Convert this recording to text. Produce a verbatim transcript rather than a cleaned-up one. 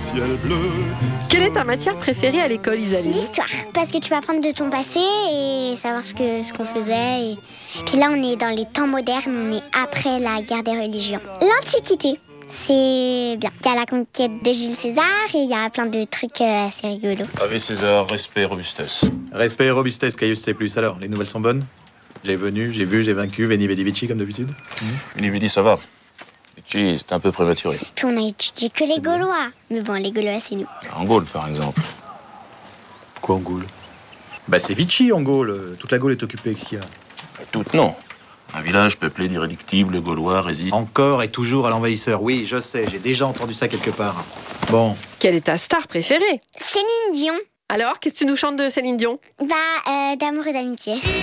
ciel bleu. Quelle est ta matière préférée à l'école, Isaline? L'histoire, parce que tu vas apprendre de ton passé et savoir ce que ce qu'on faisait. Et... Puis là, on est dans les temps modernes, on est après la guerre des religions. L'Antiquité, c'est bien. Il y a la conquête de Jules César et il y a plein de trucs euh, assez rigolos. Ave César, respect et robustesse. Respect et robustesse, Caius C plus. Alors, les nouvelles sont bonnes? J'ai venu, j'ai vu, j'ai vaincu, veni vidi vici comme d'habitude. Veni vidi, ça va. Vici, c'était un peu prématuré. Puis on a étudié que les Gaulois. Mais bon, les Gaulois, c'est nous. En Gaule, par exemple. Quoi en Gaule? Bah c'est Vichy en Gaule. Toute la Gaule est occupée avec Sia. Toutes, non. Un village peuplé d'irréductibles Gaulois résiste. Encore et toujours à l'envahisseur. Oui, je sais, j'ai déjà entendu ça quelque part. Bon. Quelle est ta star préférée? Céline Dion. Alors, qu'est-ce que tu nous chantes de Céline Dion? Bah, euh, d'amour et d'amitié.